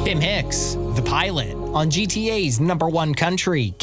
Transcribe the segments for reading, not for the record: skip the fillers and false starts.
Tim Hicks, the pilot, on GTA's number one country,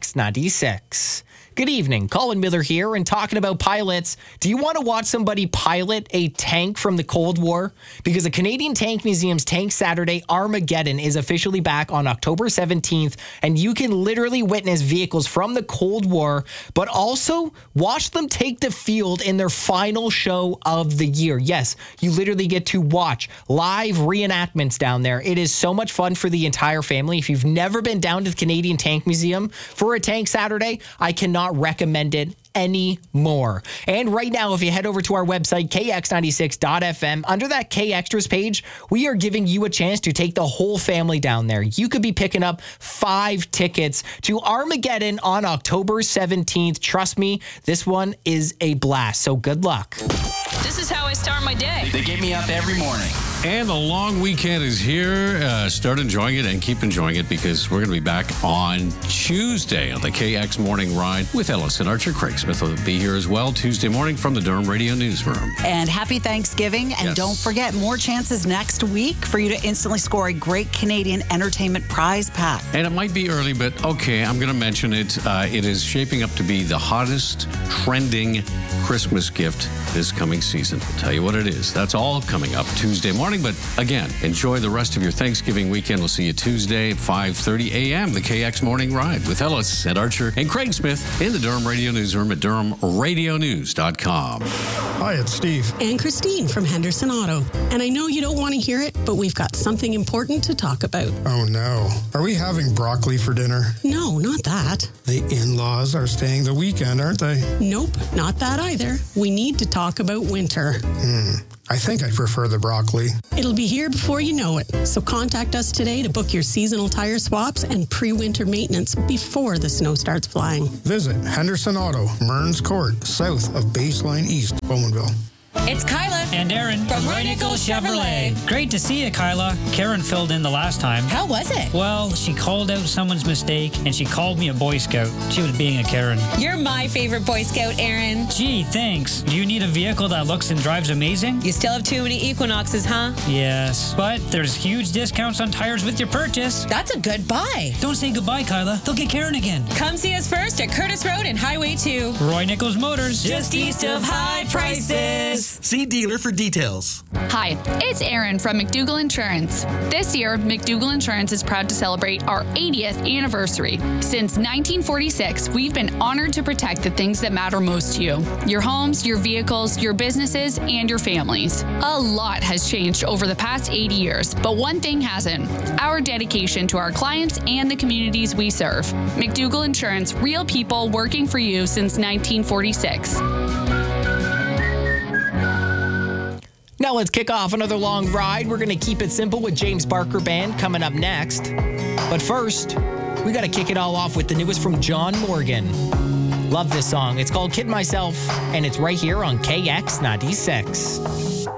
KX96. Good evening, Colin Miller here, and talking about pilots. Do you want to watch somebody pilot a tank from the Cold War? Because the Canadian Tank Museum's Tank Saturday Armageddon is officially back on October 17th, and you can literally witness vehicles from the Cold War, but also watch them take the field in their final show of the year. Yes, you literally get to watch live reenactments down there. It is so much fun for the entire family. If you've never been down to the Canadian Tank Museum for a Tank Saturday, I cannot recommend it anymore. And right now, if you head over to our website, kx96.fm, under that K Extras page, we are giving you a chance to take the whole family down there. You could be picking up 5 tickets to Armageddon on October 17th. Trust me, this one is a blast. So good luck. This is how I start my day. They get me up every morning. And the long weekend is here. Start enjoying it and keep enjoying it, because we're going to be back on Tuesday on the KX Morning Ride with Ellis and Archer. Craig Smith will be here as well Tuesday morning from the Durham Radio Newsroom. And happy Thanksgiving. And don't forget, more chances next week for you to instantly score a great Canadian entertainment prize pack. And it might be early, but okay, I'm going to mention it. It is shaping up to be the hottest trending Christmas gift this coming season. I'll tell you what it is. That's all coming up Tuesday morning. But again, enjoy the rest of your Thanksgiving weekend. We'll see you Tuesday at 5:30 a.m. The KX Morning Ride with Ellis and Archer and Craig Smith in the Durham Radio Newsroom at DurhamRadioNews.com. Hi, it's Steve. And Christine from Henderson Auto. And I know you don't want to hear it, but we've got something important to talk about. Oh, no. Are we having broccoli for dinner? No, not that. The in-laws are staying the weekend, aren't they? Nope, not that either. We need to talk about winter. I think I prefer the broccoli. It'll be here before you know it. So contact us today to book your seasonal tire swaps and pre-winter maintenance before the snow starts flying. Visit Henderson Auto, Mearns Court, south of Baseline East, Bowmanville. It's Kyla and Aaron from Roy Nichols Chevrolet. Great to see you, Kyla. Karen filled in the last time. How was it? Well, she called out someone's mistake, and she called me a Boy Scout. She was being a Karen. You're my favorite Boy Scout, Aaron. Gee, thanks. Do you need a vehicle that looks and drives amazing? You still have too many Equinoxes, huh? Yes, but there's huge discounts on tires with your purchase. That's a good buy. Don't say goodbye, Kyla. They'll get Karen again. Come see us first at Curtis Road and Highway 2. Roy Nichols Motors. Just east of high prices. See dealer for details. Hi, it's Erin from McDougall Insurance. This year, McDougall Insurance is proud to celebrate our 80th anniversary. Since 1946, we've been honored to protect the things that matter most to you: your homes, your vehicles, your businesses, and your families. A lot has changed over the past 80 years, but one thing hasn't: our dedication to our clients and the communities we serve. McDougall Insurance, real people working for you since 1946. Now let's kick off another long ride. We're going to keep it simple with James Barker Band coming up next. But first, we got to kick it all off with the newest from John Morgan. Love this song. It's called Kid Myself, and it's right here on KX96.